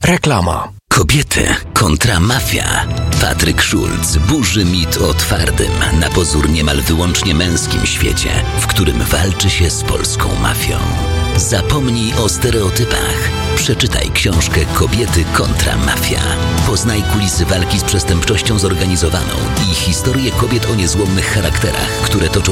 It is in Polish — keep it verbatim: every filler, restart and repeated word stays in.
Reklama. Kobiety kontra mafia. Patryk Szulc burzy mit o twardym, na pozór niemal wyłącznie męskim świecie, w którym walczy się z polską mafią. Zapomnij o stereotypach. Przeczytaj książkę Kobiety kontra mafia. Poznaj kulisy walki z przestępczością zorganizowaną i historię kobiet o niezłomnych charakterach, które toczą